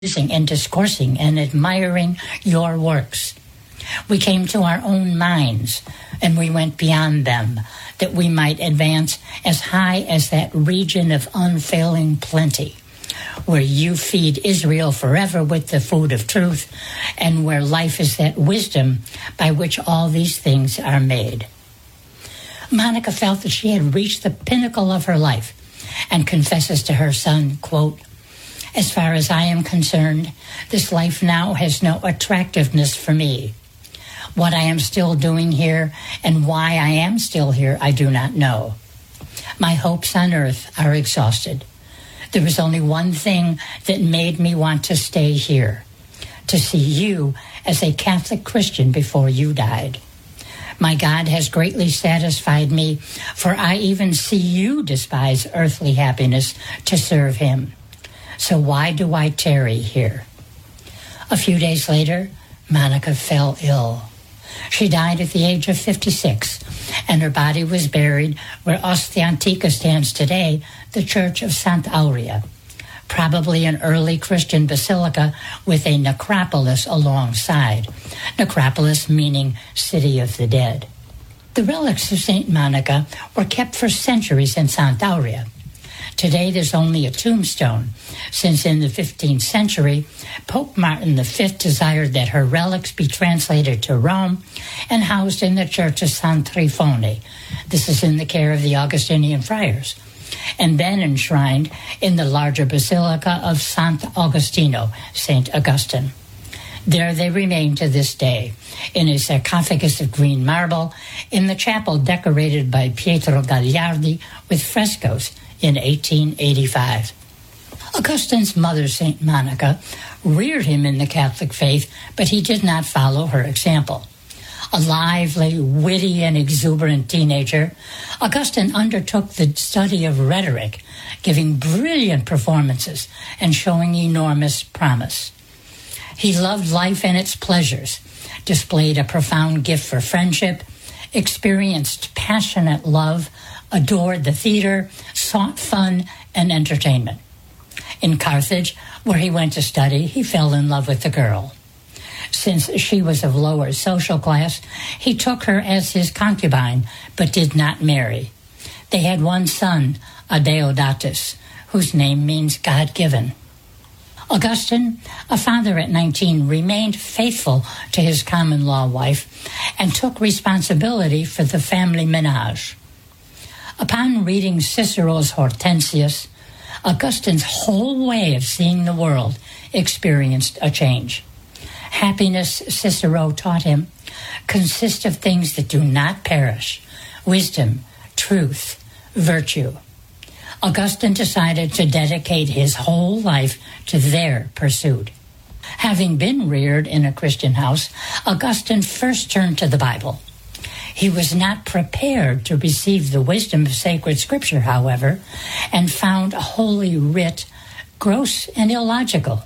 and discoursing and admiring your works. We came to our own minds, and we went beyond them, that we might advance as high as that region of unfailing plenty, where you feed Israel forever with the food of truth, and where life is that wisdom by which all these things are made. Monica felt that she had reached the pinnacle of her life and confesses to her son, quote, "As far as I am concerned, this life now has no attractiveness for me. What I am still doing here and why I am still here, I do not know. My hopes on earth are exhausted. There was only one thing that made me want to stay here, to see you as a Catholic Christian before you died. My God has greatly satisfied me, for I even see you despise earthly happiness to serve him. So why do I tarry here?" A few days later, Monica fell ill. She died at the age of 56, and her body was buried where Ostia Antica stands today, the Church of Santa Aurea, probably an early Christian basilica with a necropolis alongside. Necropolis meaning city of the dead. The relics of St. Monica were kept for centuries in Santa Aurea. Today there's only a tombstone, since in the 15th century, Pope Martin V desired that her relics be translated to Rome and housed in the Church of San Trifone. This is in the care of the Augustinian friars, and then enshrined in the larger basilica of Sant'Agostino, St. Augustine. There they remain to this day, in a sarcophagus of green marble, in the chapel decorated by Pietro Gagliardi with frescoes in 1885. Augustine's mother, St. Monica, reared him in the Catholic faith, but he did not follow her example. A lively, witty, and exuberant teenager, Augustine undertook the study of rhetoric, giving brilliant performances and showing enormous promise. He loved life and its pleasures, displayed a profound gift for friendship, experienced passionate love, adored the theater, sought fun and entertainment. In Carthage, where he went to study, he fell in love with the girl. Since she was of lower social class, he took her as his concubine, but did not marry. They had one son, Adeodatus, whose name means God-given. Augustine, a father at 19, remained faithful to his common-law wife and took responsibility for the family menage. Upon reading Cicero's Hortensius, Augustine's whole way of seeing the world experienced a change. Happiness, Cicero taught him, consists of things that do not perish: wisdom, truth, virtue. Augustine decided to dedicate his whole life to their pursuit. Having been reared in a Christian house, Augustine first turned to the Bible. He was not prepared to receive the wisdom of sacred scripture, however, and found Holy Writ gross and illogical.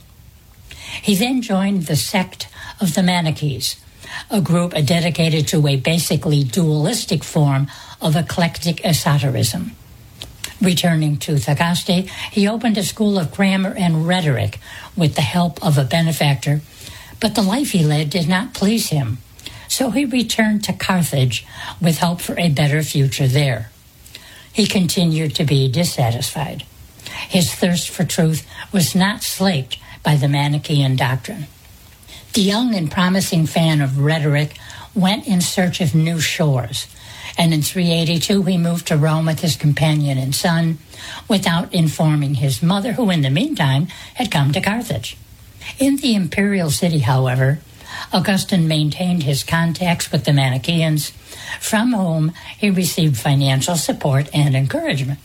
He then joined the sect of the Manichees, a group dedicated to a basically dualistic form of eclectic esotericism. Returning to Thagaste, he opened a school of grammar and rhetoric with the help of a benefactor, but the life he led did not please him, so he returned to Carthage with hope for a better future there. He continued to be dissatisfied. His thirst for truth was not slaked by the Manichaean doctrine. The young and promising fan of rhetoric went in search of new shores, and in 382 he moved to Rome with his companion and son, without informing his mother, who in the meantime had come to Carthage. In the imperial city, however, Augustine maintained his contacts with the Manichaeans, from whom he received financial support and encouragement.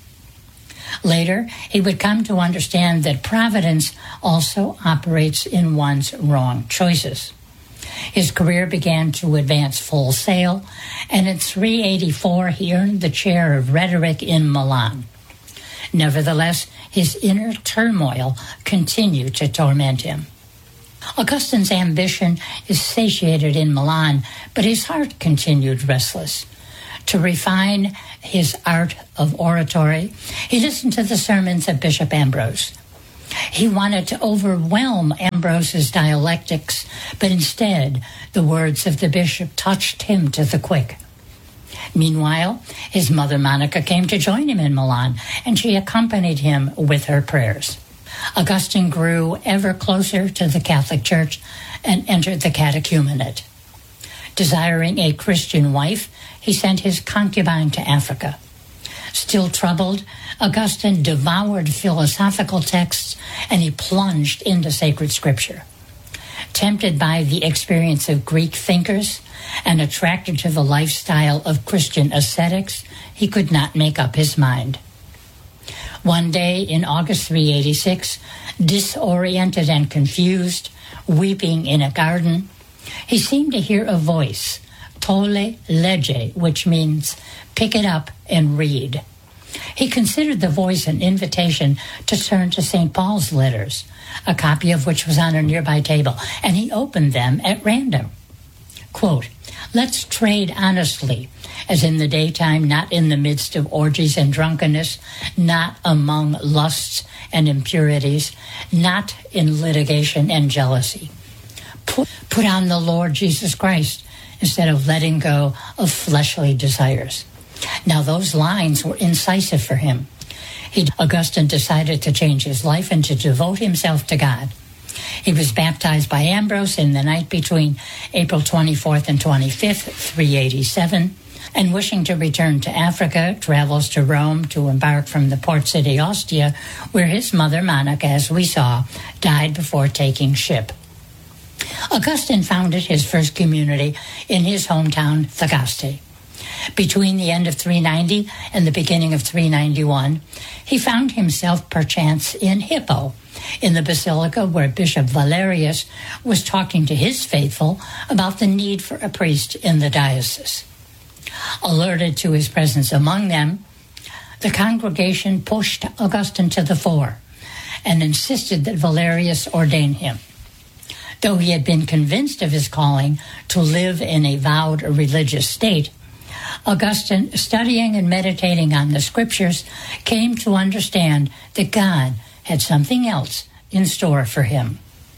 Later, he would come to understand that providence also operates in one's wrong choices. His career began to advance full sail, and in 384 he earned the chair of rhetoric in Milan. Nevertheless, his inner turmoil continued to torment him. Augustine's ambition is satiated in Milan, but his heart continued restless. To refine his art of oratory, he listened to the sermons of Bishop Ambrose. He wanted to overwhelm Ambrose's dialectics, but instead the words of the bishop touched him to the quick. Meanwhile, his mother Monica came to join him in Milan, and she accompanied him with her prayers. Augustine grew ever closer to the Catholic Church and entered the catechumenate. Desiring a Christian wife, he sent his concubine to Africa. Still troubled, Augustine devoured philosophical texts and he plunged into sacred scripture. Tempted by the experience of Greek thinkers and attracted to the lifestyle of Christian ascetics, he could not make up his mind. One day in August 386, disoriented and confused, weeping in a garden, he seemed to hear a voice, Tolle Legge, which means pick it up and read. He considered the voice an invitation to turn to St. Paul's letters, a copy of which was on a nearby table, and he opened them at random. Quote, "Let's trade honestly, as in the daytime, not in the midst of orgies and drunkenness, not among lusts and impurities, not in litigation and jealousy. Put on the Lord Jesus Christ instead of letting go of fleshly desires." Now those lines were incisive for him. Augustine decided to change his life and to devote himself to God. He was baptized by Ambrose in the night between April 24th and 25th, 387, and wishing to return to Africa, travels to Rome to embark from the port city Ostia, where his mother Monica, as we saw, died before taking ship. Augustine founded his first community in his hometown, Thagaste. Between the end of 390 and the beginning of 391, he found himself perchance in Hippo, in the basilica where Bishop Valerius was talking to his faithful about the need for a priest in the diocese. Alerted to his presence among them, the congregation pushed Augustine to the fore and insisted that Valerius ordain him. Though he had been convinced of his calling to live in a vowed religious state, Augustine, studying and meditating on the scriptures, came to understand that God had something else in store for him.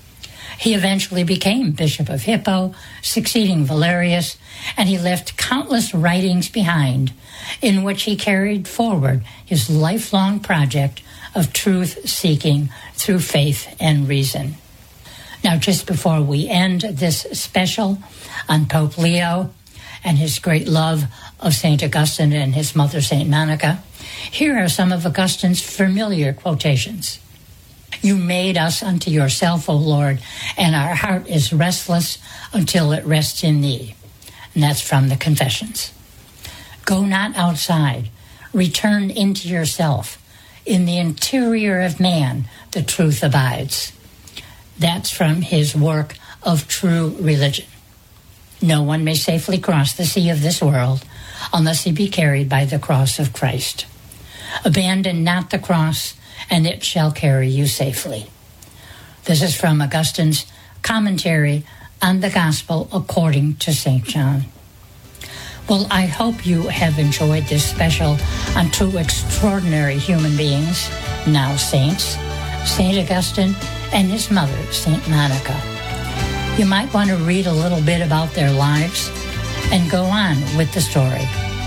He eventually became Bishop of Hippo, succeeding Valerius, and he left countless writings behind in which he carried forward his lifelong project of truth-seeking through faith and reason. Now, just before we end this special on Pope Leo and his great love of St. Augustine and his mother, St. Monica, here are some of Augustine's familiar quotations. "You made us unto yourself, O Lord, and our heart is restless until it rests in thee." And that's from the Confessions. "Go not outside, return into yourself. In the interior of man, the truth abides." That's from his work of True Religion. "No one may safely cross the sea of this world unless he be carried by the cross of Christ. Abandon not the cross, and it shall carry you safely." This is from Augustine's commentary on the Gospel according to St. John. Well, I hope you have enjoyed this special on two extraordinary human beings, now saints, St. Augustine and his mother, St. Monica. You might want to read a little bit about their lives and go on with the story.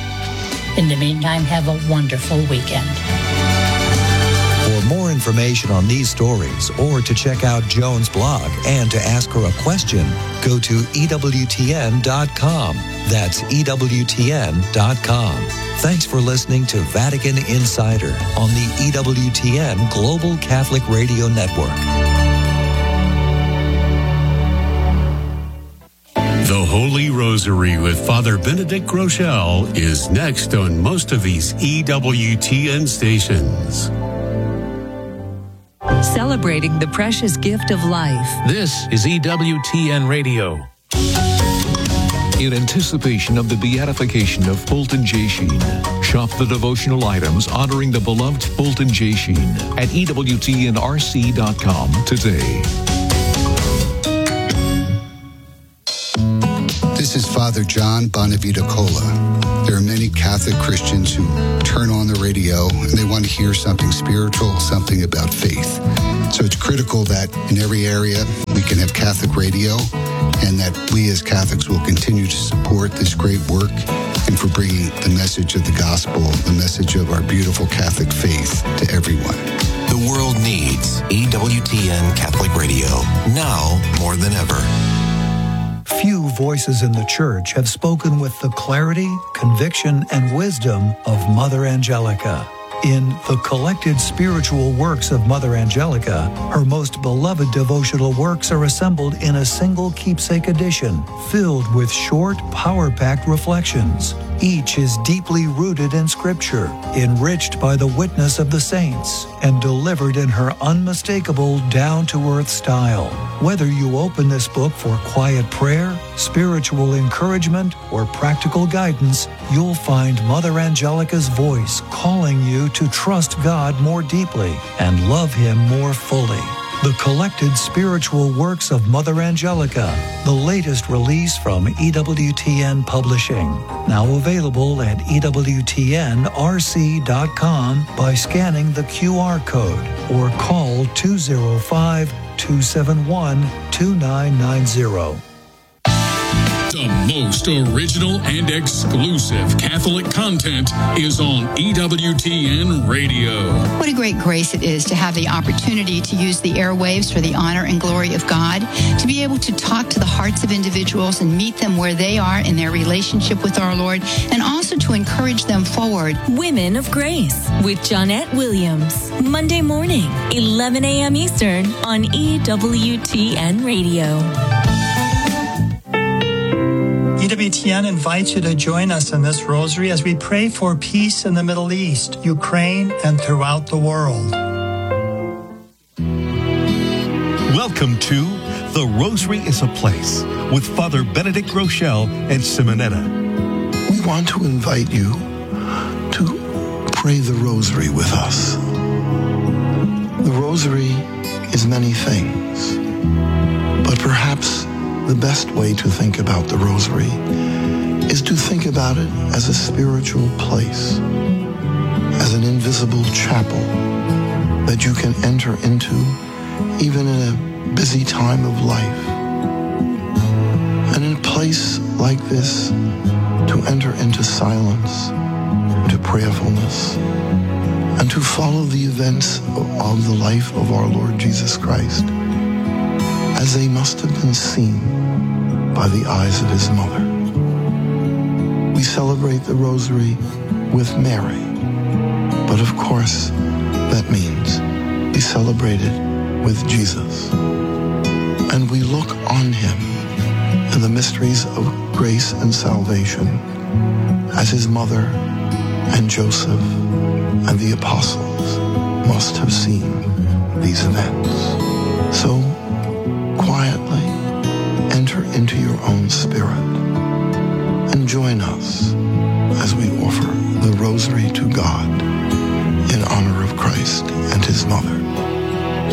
In the meantime, have a wonderful weekend. For more information on these stories or to check out Joan's blog and to ask her a question, go to EWTN.com. That's EWTN.com. Thanks for listening to Vatican Insider on the EWTN Global Catholic Radio Network. The Holy Rosary with Father Benedict Groeschel is next on most of these EWTN stations. Celebrating the precious gift of life. This is EWTN Radio. In anticipation of the beatification of Fulton J. Sheen, shop the devotional items honoring the beloved Fulton J. Sheen at EWTNRC.com today. This is Father Father John Bonavita Cola. There are many Catholic Christians who turn on the radio and they want to hear something spiritual, something about faith. So it's critical that in every area we can have Catholic radio, and that we as Catholics will continue to support this great work and for bringing the message of the gospel, the message of our beautiful Catholic faith to everyone. The world needs EWTN Catholic Radio, now more than ever. Few voices in the church have spoken with the clarity, conviction, and wisdom of Mother Angelica. In the collected spiritual works of Mother Angelica, her most beloved devotional works are assembled in a single keepsake edition, filled with short, power-packed reflections. Each is deeply rooted in Scripture, enriched by the witness of the saints, and delivered in her unmistakable, down-to-earth style. Whether you open this book for quiet prayer, spiritual encouragement, or practical guidance, you'll find Mother Angelica's voice calling you to trust God more deeply and love Him more fully. The collected spiritual works of Mother Angelica, the latest release from EWTN Publishing. Now available at EWTNRC.com by scanning the QR code or call 205-271-2990. The most original and exclusive Catholic content is on EWTN Radio. What a great grace it is to have the opportunity to use the airwaves for the honor and glory of God, to be able to talk to the hearts of individuals and meet them where they are in their relationship with our Lord, and also to encourage them forward. Women of Grace with Johnnette Williams. Monday morning, 11 a.m. Eastern on EWTN Radio. EWTN invites you to join us in this rosary as we pray for peace in the Middle East, Ukraine, and throughout the world. Welcome to The Rosary is a Place with Father Benedict Groeschel and Simonetta. We want to invite you to pray the Rosary with us. The Rosary is many things, but perhaps the best way to think about the Rosary is to think about it as a spiritual place, as an invisible chapel that you can enter into even in a busy time of life. And in a place like this, to enter into silence, into prayerfulness, and to follow the events of the life of our Lord Jesus Christ as they must have been seen by the eyes of his mother. We celebrate the Rosary with Mary, but of course, that means we celebrate it with Jesus. And we look on him in the mysteries of grace and salvation as his mother and Joseph and the apostles must have seen these events. So, quietly enter into your own spirit and join us as we offer the Rosary to God in honor of Christ and his mother.